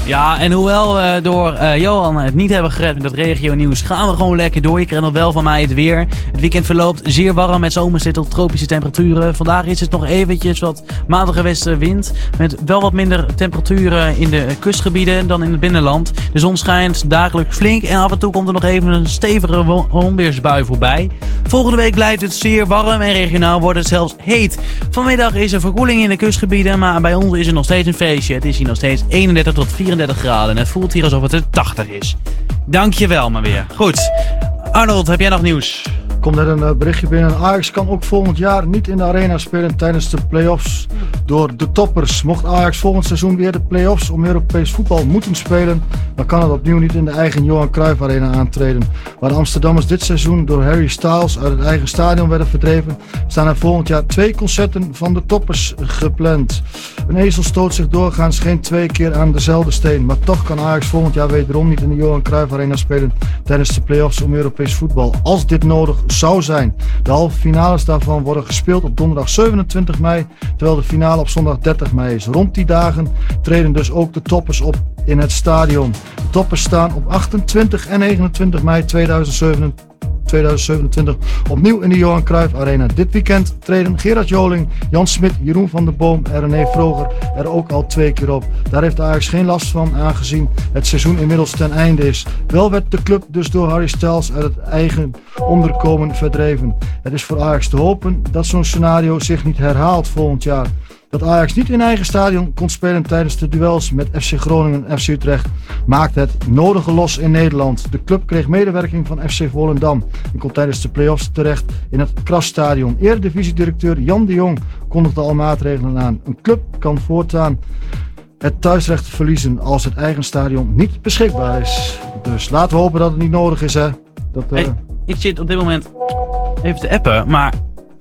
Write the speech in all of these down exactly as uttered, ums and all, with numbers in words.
Ja, en hoewel we door uh, Johan het niet hebben gered met het regio-nieuws, gaan we gewoon lekker door. Je krijgt nog wel van mij het weer. Het weekend verloopt zeer warm met zomerse tot tropische temperaturen. Vandaag is het nog eventjes wat matige westenwind. Met wel wat minder temperaturen in de kustgebieden dan in het binnenland. De zon schijnt dagelijks flink en af en toe komt er nog even een stevige onweersbui voorbij. Volgende week blijft het zeer warm en regionaal wordt het zelfs heet. Vanmiddag is er verkoeling in de kustgebieden, maar bij ons is er nog steeds een feestje. Het is hier nog steeds eenendertig tot vierendertig graden en het voelt hier alsof het er tachtig is. Dankjewel maar weer. Goed. Arnold, heb jij nog nieuws? Komt net een berichtje binnen. Ajax kan ook volgend jaar niet in de arena spelen tijdens de play-offs door de toppers. Mocht Ajax volgend seizoen weer de play-offs om Europees voetbal moeten spelen, dan kan het opnieuw niet in de eigen Johan Cruijff Arena aantreden. Waar de Amsterdammers dit seizoen door Harry Styles uit het eigen stadion werden verdreven, staan er volgend jaar twee concerten van de toppers gepland. Een ezel stoot zich doorgaans geen twee keer aan dezelfde steen, maar toch kan Ajax volgend jaar wederom niet in de Johan Cruijff Arena spelen tijdens de play-offs om Europees voetbal, als dit nodig zou zijn. De halve finales daarvan worden gespeeld op donderdag zevenentwintig mei, terwijl de finale op zondag dertig mei is. Rond die dagen treden dus ook de toppers op in het stadion. De toppers staan op achtentwintig en negenentwintig mei tweeduizend zevenentwintig opnieuw in de Johan Cruijff Arena. Dit weekend treden Gerard Joling, Jan Smit, Jeroen van der Boom en René Vroger er ook al twee keer op. Daar heeft Ajax geen last van, aangezien het seizoen inmiddels ten einde is. Wel werd de club dus door Harry Styles uit het eigen onderkomen verdreven. Het is voor Ajax te hopen dat zo'n scenario zich niet herhaalt volgend jaar. Dat Ajax niet in eigen stadion kon spelen tijdens de duels met F C Groningen en F C Utrecht maakt het nodige los in Nederland. De club kreeg medewerking van F C Volendam en komt tijdens de play-offs terecht in het Krasstadion. Eredivisiedirecteur Jan de Jong kondigde al maatregelen aan. Een club kan voortaan het thuisrecht verliezen als het eigen stadion niet beschikbaar is. Dus laten we hopen dat het niet nodig is, hè. Dat, uh... hey, ik zit op dit moment even te appen, maar...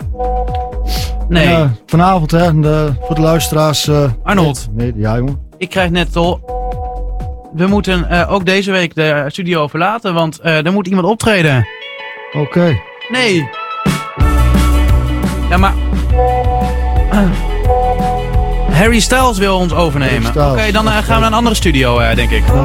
Nee. Uh, vanavond, hè, de, voor de luisteraars... Uh, Arnold. Nee, ja, jongen. Ik krijg net al... We moeten uh, ook deze week de studio verlaten, want uh, er moet iemand optreden. Oké. Okay. Nee. Ja, maar... Uh, Harry Styles wil ons overnemen. Oké, okay, dan uh, gaan we naar een andere studio, uh, denk ik.